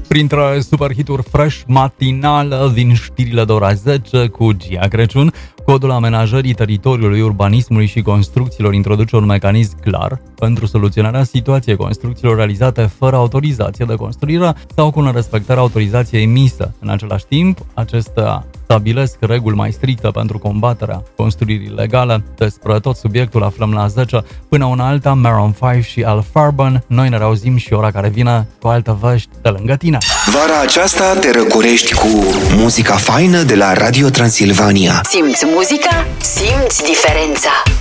Printre superhituri fresh matinală din știrile de ora 10 cu Gia Crăciun, Codul amenajării teritoriului, urbanismului și construcțiilor introduce un mecanism clar pentru soluționarea situației construcțiilor realizate fără autorizație de construire sau cu nerespectarea autorizației emisă. În același timp, acestea stabilesc reguli mai stricte pentru combaterea construirii ilegale. Despre tot subiectul aflăm la 10 până una alta. Maroon 5 și Al Farben. Noi ne reauzim și ora care vine cu alte vești de lângă tine. Vara aceasta te răcorești cu muzica faină de la Radio Transilvania. Simți muzica? Simți diferența!